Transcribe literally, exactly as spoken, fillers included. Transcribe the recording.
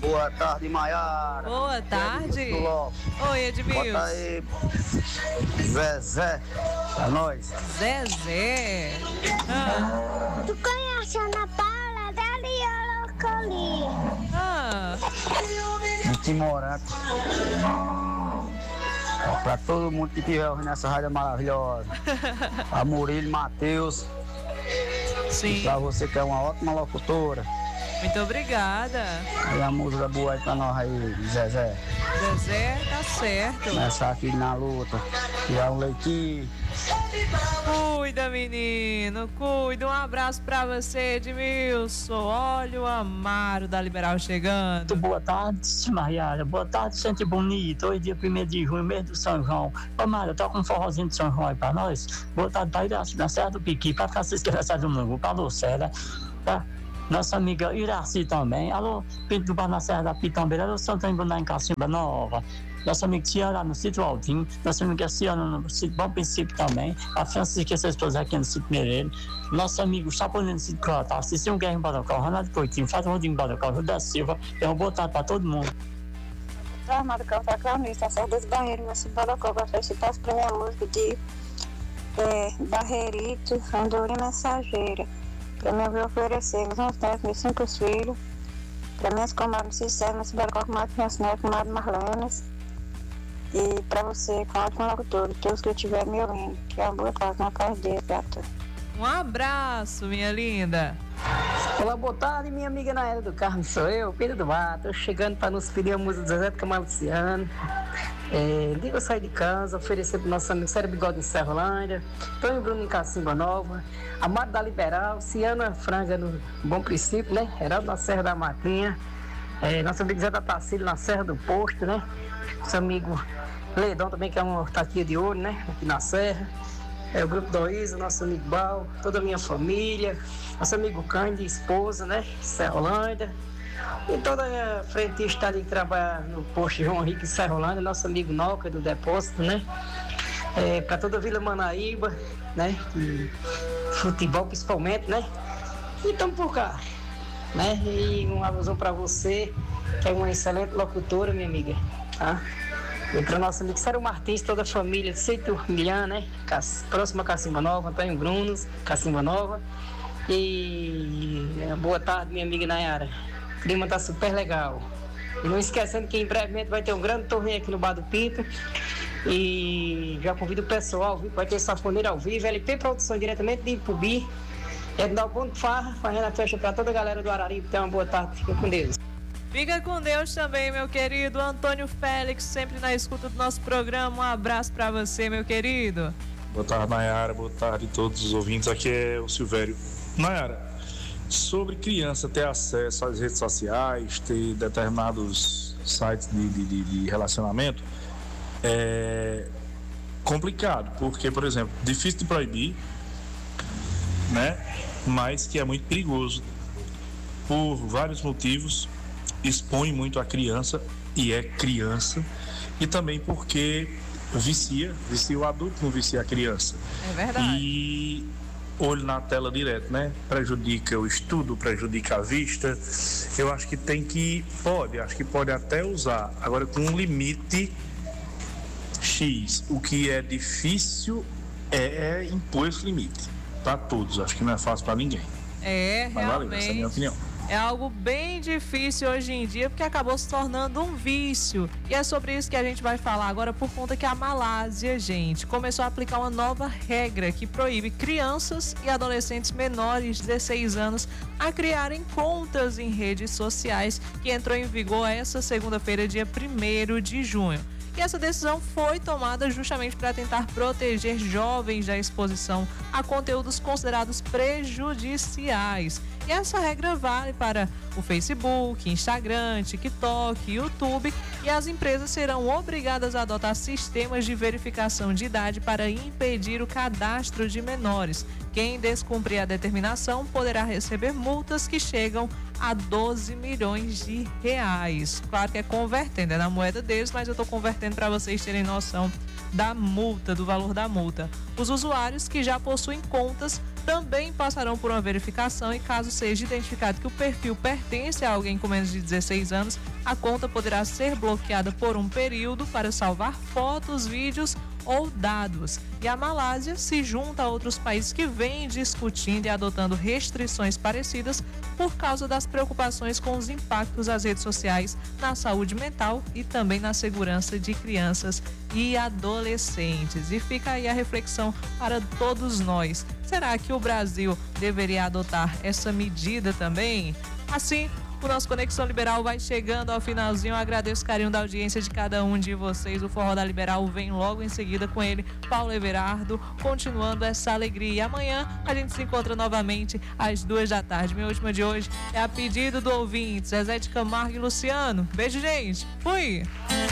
Boa tarde, Maiara. Boa tarde. Oi, Edmilson. Bota aí, Zezé, pra nós. Zezé. Ah. Tu conhece a Ana Paula? Dali, Olocoli. Ah. De Timorato. Pra todo mundo que estiver ouvindo essa rádio maravilhosa. A Murilo, Matheus. Sim. E pra você que é uma ótima locutora. Muito obrigada. Aí a música boa aí pra nós aí, Zezé. Zezé, tá certo. Começar aqui na luta. Tirar um leitinho. Cuida, menino, cuida. Um abraço pra você, Edmilson. Olha o Amaro da Liberal chegando. Boa tarde, Maiara. Boa tarde, gente bonita. Hoje, dia primeiro de junho, mês do São João. Ô, Mara, toca um forrozinho de São João aí pra nós. Boa tarde pra Iraci, na Serra do Piqui, pra Francisco da Serra do Mungu, pra Lucera, pra nossa amiga Iraci também. Alô, Pinto do Bar na Serra da Pitambeira. Alô, Santana Bruná em Cacimba Nova. Nossa amiga Tiana no sítio Altinho, nossa amiga Ciana no sítio Bom Princípio também, a Francisca e sua esposa aqui no sítio Mereiro, nosso amigo Chapolino no sítio Crotal, Cicil Guerra em Badocão, Ronaldo Coutinho, Fábio Rodinho em Badocão, Rio da Silva. É uma boa tarde para todo mundo. Armado Cantar Carnista, a Serra dos Barreiros, no sítio Badocão, para felicitar para minha música de é, Barreirito, Andorinha Mensageira. Para mim, eu vou oferecer meus netos, meus cinco filhos, para minhas comadres Cicero, no sítio Badocão, comadre Fiança Neto, comadre Marlenes. E para você, com ótimo locutor, todos que estiverem me ouvindo, que é uma boa tarde na paz dele, gato. Um abraço, minha linda. Olá, boa tarde, minha amiga Naela do Carmo, sou eu, Pedro do Mato. Tô chegando para nos pedir a música do Zezé do Camargo Luciano. É, diga eu sair de casa, oferecer pro nosso amigo Sério Bigode em Serrolândia, Tonho Bruno em Cacimba Nova, Amado da Liberal, Ciana Franga no Bom Princípio, né? Heraldo na Serra da Matinha, é, nosso amigo Zé da Tacílio na Serra do Posto, né? Nosso amigo Leidão também, que é uma taquinha de ouro, né? Aqui na Serra. É o grupo do Isa, nosso amigo Bal, toda a minha família, nosso amigo Cândido, esposa, né? Serrolândia. E toda a frentista ali que trabalha no posto João Henrique em Serrolândia, nosso amigo Noca do Depósito, né? É, para toda a Vila Manaíba, né? E futebol principalmente, né? E estamos por cá, né? E um alusão para você, que é uma excelente locutora, minha amiga, tá? E para o nosso amigo Sério Martins, toda a família de Seito Milhã, né? Próxima a Cacimba Nova, Antônio Brunos, Cacimba Nova. E boa tarde, minha amiga Nayara. O clima tá super legal. E não esquecendo que em brevemente vai ter um grande torneio aqui no Bar do Pinto. E já convido o pessoal, viu? Vai ter safoneira ao vivo, L P Produção diretamente de Ipubi. É dar o ponto farra, fazendo a festa para toda a galera do Araripe. Então, uma boa tarde, fica com Deus. Fica com Deus também, meu querido Antônio Félix, sempre na escuta do nosso programa. Um abraço pra você, meu querido. Boa tarde, Nayara. Boa tarde a todos os ouvintes. Aqui é o Silvério. Nayara, sobre criança ter acesso às redes sociais, ter determinados sites de, de, de relacionamento, é complicado, porque, por exemplo, difícil de proibir, né? Mas que é muito perigoso por vários motivos. Expõe muito a criança, e é criança, e também porque vicia, vicia o adulto, não vicia a criança. É verdade. E olho na tela direto, né? Prejudica o estudo, prejudica a vista. Eu acho que tem que, pode, acho que pode até usar, agora com um limite X. O que é difícil é, é impor esse limite para todos, acho que não é fácil para ninguém. É, Mas realmente. valeu, essa é a minha opinião. É algo bem difícil hoje em dia, porque acabou se tornando um vício. E é sobre isso que a gente vai falar agora, por conta que a Malásia, gente, começou a aplicar uma nova regra que proíbe crianças e adolescentes menores de dezesseis anos a criarem contas em redes sociais, que entrou em vigor essa segunda-feira, dia primeiro de junho. E essa decisão foi tomada justamente para tentar proteger jovens da exposição a conteúdos considerados prejudiciais. E essa regra vale para o Facebook, Instagram, TikTok, YouTube, e as empresas serão obrigadas a adotar sistemas de verificação de idade para impedir o cadastro de menores. Quem descumprir a determinação poderá receber multas que chegam a doze milhões de reais. Claro que é convertendo, é na moeda deles, mas eu estou convertendo para vocês terem noção da multa, do valor da multa. Os usuários que já possuem contas também passarão por uma verificação e, caso seja identificado que o perfil pertence a alguém com menos de dezesseis anos, a conta poderá ser bloqueada por um período para salvar fotos, vídeos ou dados. E a Malásia se junta a outros países que vêm discutindo e adotando restrições parecidas por causa das preocupações com os impactos das redes sociais na saúde mental e também na segurança de crianças e adolescentes. E fica aí a reflexão para todos nós. Será que o Brasil deveria adotar essa medida também? Assim, o nosso Conexão Liberal vai chegando ao finalzinho. Eu agradeço o carinho da audiência de cada um de vocês. O Forró da Liberal vem logo em seguida com ele, Paulo Everardo, continuando essa alegria. E amanhã a gente se encontra novamente às duas da tarde. Minha última de hoje é a pedido do ouvinte, Zezé de Camargo e Luciano. Beijo, gente. Fui!